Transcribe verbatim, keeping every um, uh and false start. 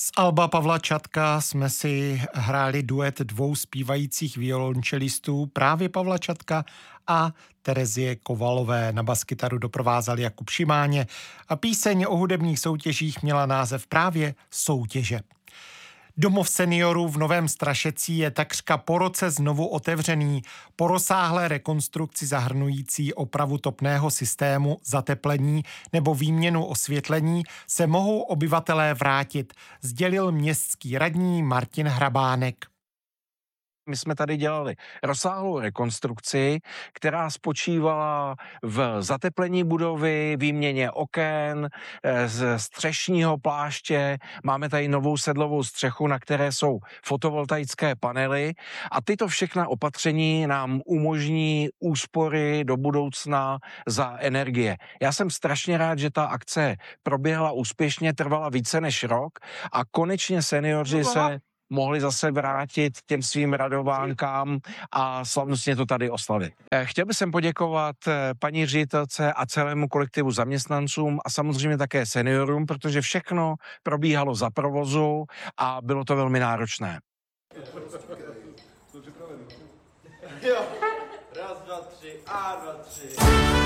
Z alba Pavla Čatka jsme si hráli duet dvou zpívajících violončelistů, právě Pavla Čatka a Terezie Kovalové. Na baskytaru doprovázel Jakub Šimáně a píseň o hudebních soutěžích měla název právě Soutěže. Domov seniorů v Novém Strašecí je takřka po roce znovu otevřený. Po rozsáhlé rekonstrukci zahrnující opravu topného systému, zateplení nebo výměnu osvětlení se mohou obyvatelé vrátit, sdělil městský radní Martin Hrabánek. My jsme tady dělali rozsáhlou rekonstrukci, která spočívala v zateplení budovy, výměně oken, z střešního pláště. Máme tady novou sedlovou střechu, na které jsou fotovoltaické panely a tyto všechna opatření nám umožní úspory do budoucna za energie. Já jsem strašně rád, že ta akce proběhla úspěšně, trvala více než rok a konečně seniori se mohli zase vrátit těm svým radovánkám a slavnostně to tady oslavit. Chtěl bych poděkovat paní ředitelce a celému kolektivu zaměstnancům a samozřejmě také seniorům, protože všechno probíhalo za provozu a bylo to velmi náročné. Raz, dva, tři, a dva, tři.